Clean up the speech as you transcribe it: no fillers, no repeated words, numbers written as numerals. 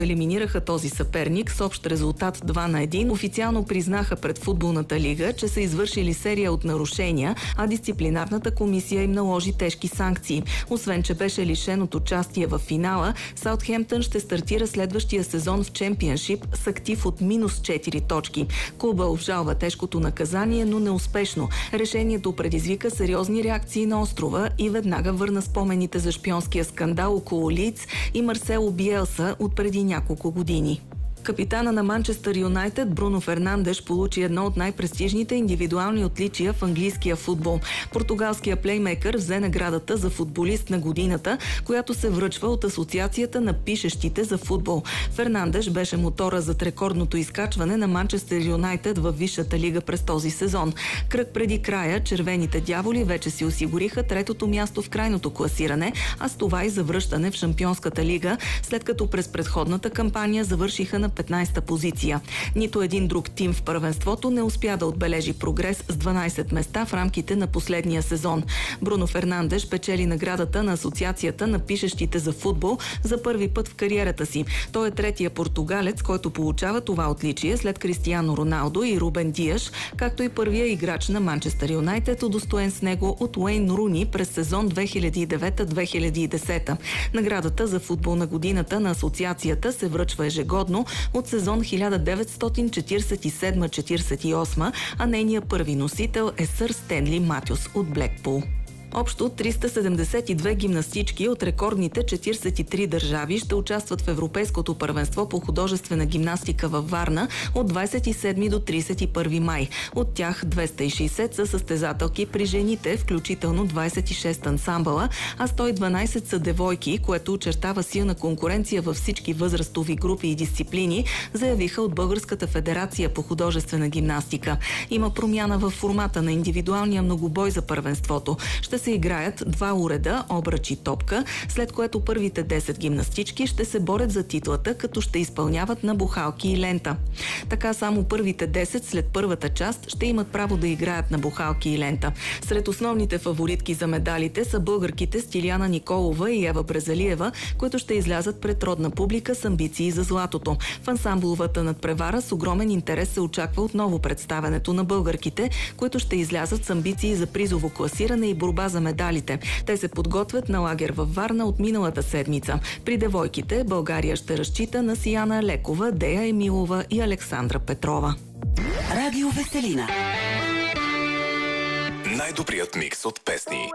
елиминираха този съперник с общ резултат 2-1. Официално признаха пред футболната лига, че са извършили серия от нарушения, а дисциплинарната комисия им наложи тежки санкции. Освен, че беше лишен от участие в финала, Саутхемптън ще стартира следващия сезон в Чемпионшип с актив от -4 точки. Клуба обжалва тежкото наказание, но неуспешно. Решението предизвика сериозни реакции на острова и веднага върна спомените за шпионския скандал около Лийдс и Марсело Биелса от преди няколко години. Капитана на Манчестър Юнайтед Бруно Фернандеш получи едно от най-престижните индивидуални отличия в английския футбол. Португалският плеймейкър взе наградата за футболист на годината, която се връчва от Асоциацията на пишещите за футбол. Фернандеш беше мотора зад рекордното изкачване на Манчестър Юнайтед във Висшата лига през този сезон. Кръг преди края червените дяволи вече си осигуриха третото място в крайното класиране, а с това и завръщане в Шампионската лига, след като през предходната кампания завършиха на 15-та позиция. Нито един друг тим в първенството не успя да отбележи прогрес с 12 места в рамките на последния сезон. Бруно Фернандеш печели наградата на Асоциацията на пишещите за футбол за първи път в кариерата си. Той е третия португалец, който получава това отличие след Кристиано Роналдо и Рубен Диаш, както и първия играч на Манчестър Юнайтед, удостоен с него от Уейн Руни през сезон 2009-2010. Наградата за футбол на годината на Асоциацията се връчва ежегодно от сезон 1947-48, а нейният първи носител е сър Стенли Матюс от Блекпул. Общо 372 гимнастички от рекордните 43 държави ще участват в Европейското първенство по художествена гимнастика във Варна от 27 до 31 май. От тях 260 са състезателки при жените, включително 26 ансамбъла, а 112 са девойки, което очертава силна конкуренция във всички възрастови групи и дисциплини, заявиха от Българската федерация по художествена гимнастика. Има промяна в формата на индивидуалния многобой за първенството. Ще се играят два уреда, обръч и топка, след което първите 10 гимнастички ще се борят за титлата, като ще изпълняват на бухалки и лента. Така само първите 10 след първата част ще имат право да играят на бухалки и лента. Сред основните фаворитки за медалите са българките Стиляна Николова и Ева Брезалиева, които ще излязат пред родна публика с амбиции за златото. В ансамбловата надпревара с огромен интерес се очаква отново представянето на българките, които ще излязат с амбиции за призово класиране и борба за медалите. Те се подготвят на лагер във Варна от миналата седмица. При девойките България ще разчита на Сияна Лекова, Дея Емилова и Александра Петрова. Радио Веселина. Най-добрият микс от песни.